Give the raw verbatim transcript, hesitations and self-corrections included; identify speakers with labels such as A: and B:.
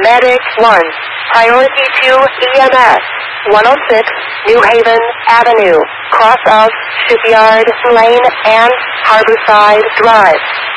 A: Medic one. Priority to E M S. one oh six New Haven Avenue. Cross of Shipyard Lane and Harborside Drive.